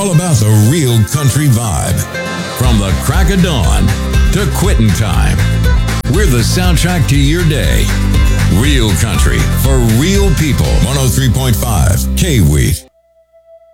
all about the real country vibe. From the crack of dawn to quitting time, we're the soundtrack to your day. Real country for real people. 103.5 K-Week.